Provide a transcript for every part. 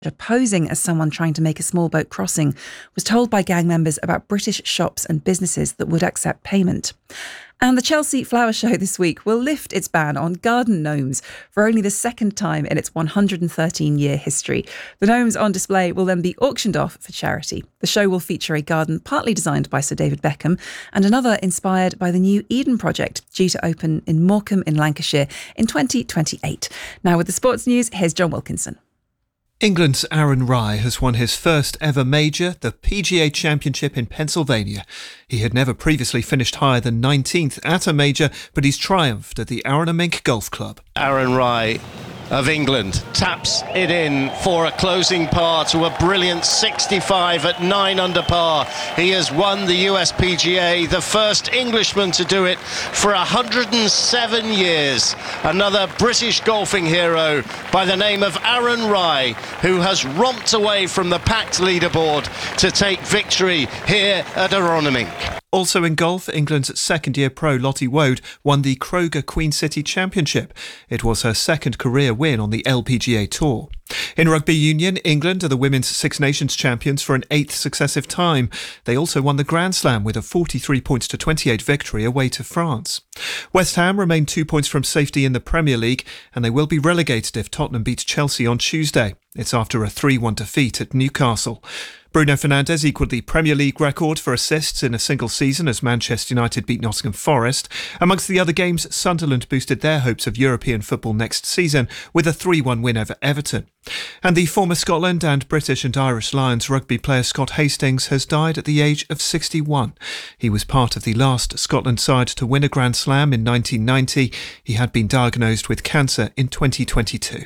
posing as someone trying to make a small boat crossing, was told by gang members about British shops and businesses that would accept payment. And the Chelsea Flower Show this week will lift its ban on garden gnomes for only the second time in its 113-year history. The gnomes on display will then be auctioned off for charity. The show will feature a garden partly designed by Sir David Beckham and another inspired by the new Eden project, due to open in Morecambe in Lancashire in 2028. Now with the sports news, here's John Wilkinson. England's Aaron Rai has won his first ever major, the PGA Championship in Pennsylvania. He had never previously finished higher than 19th at a major, but he's triumphed at the Arrowmink Golf Club. Aaron Rai of England taps it in for a closing par to a brilliant 65 at 9 under par. He has won the US PGA, the first Englishman to do it for 107 years. Another British golfing hero by the name of Aaron Rai, who has romped away from the packed leaderboard to take victory here at Arrowmink. Also in golf, England's second-year pro Lottie Woad won the Kroger Queen City Championship. It was her second career win on the LPGA Tour. In rugby union, England are the Women's Six Nations champions for an 8th successive time. They also won the Grand Slam with a 43 points to 28 victory away to France. West Ham remain 2 points from safety in the Premier League, and they will be relegated if Tottenham beats Chelsea on Tuesday. It's after a 3-1 defeat at Newcastle. Bruno Fernandes equalled the Premier League record for assists in a single season as Manchester United beat Nottingham Forest. Amongst the other games, Sunderland boosted their hopes of European football next season with a 3-1 win over Everton. And the former Scotland and British and Irish Lions rugby player Scott Hastings has died at the age of 61. He was part of the last Scotland side to win a Grand Slam in 1990. He had been diagnosed with cancer in 2022.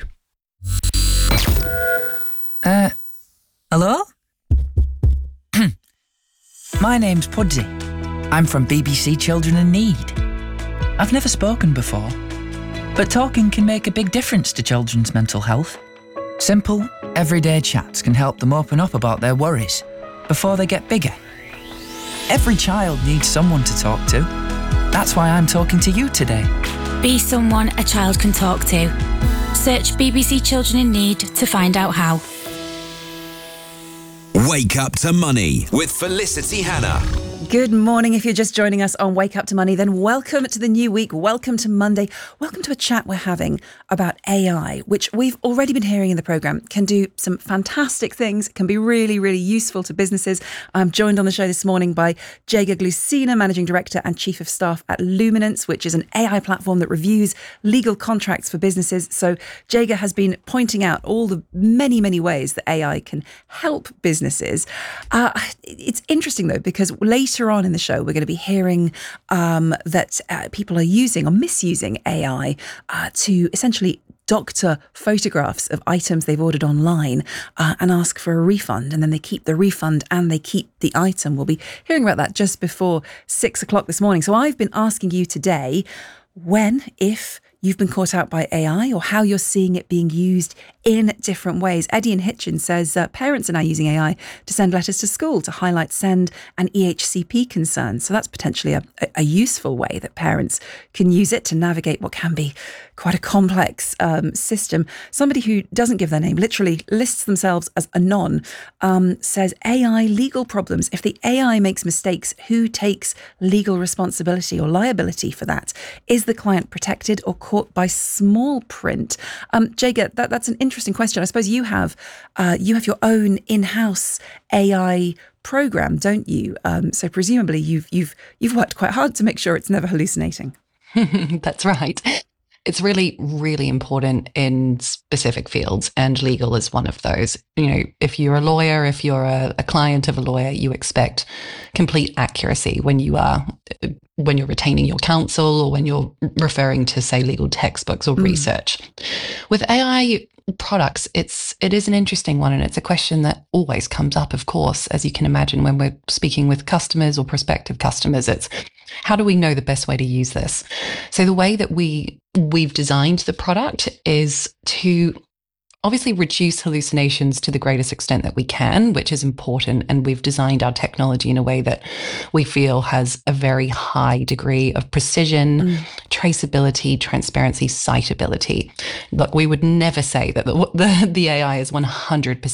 Hello? My name's Pudsey. I'm from BBC Children in Need. I've never spoken before, but talking can make a big difference to children's mental health. Simple, everyday chats can help them open up about their worries before they get bigger. Every child needs someone to talk to. That's why I'm talking to you today. Be someone a child can talk to. Search BBC Children in Need to find out how. Wake Up to Money with Felicity Hannah. Good morning. If you're just joining us on Wake Up to Money, then welcome to the new week. Welcome to Monday. Welcome to a chat we're having about AI, which we've already been hearing in the programme can do some fantastic things, can be really, really useful to businesses. I'm joined on the show this morning by Jager Glusina, Managing Director and Chief of Staff at Luminance, which is an AI platform that reviews legal contracts for businesses. So Jager has been pointing out all the many, many ways that AI can help businesses. It's interesting, though, because later on in the show, we're going to be hearing that people are using or misusing AI to essentially doctor photographs of items they've ordered online and ask for a refund. And then they keep the refund and they keep the item. We'll be hearing about that just before 6 o'clock this morning. So I've been asking you today when, if you've been caught out by AI or how you're seeing it being used in different ways. Eddie in Hitchin says parents are now using AI to send letters to school to highlight SEND and EHCP concerns. So that's potentially a useful way that parents can use it to navigate what can be quite a complex system. Somebody who doesn't give their name, literally lists themselves as anon, says AI legal problems. If the AI makes mistakes, who takes legal responsibility or liability for that? Is the client protected or caught by small print? Jager, that's an interesting question. I suppose you have your own in-house AI program, don't you? So presumably you've worked quite hard to make sure it's never hallucinating. That's right. It's really, really important in specific fields, and legal is one of those. You know, if you're a lawyer, if you're a client of a lawyer, you expect complete accuracy when you're retaining your counsel or when you're referring to, say, legal textbooks or research. With AI products, it is an interesting one, and it's a question that always comes up, of course, as you can imagine, when we're speaking with customers or prospective customers. It's how do we know the best way to use this? So the way that we've designed the product is to obviously reduce hallucinations to the greatest extent that we can, which is important. And we've designed our technology in a way that we feel has a very high degree of precision, traceability, transparency, citability. Look, we would never say that the AI is 100%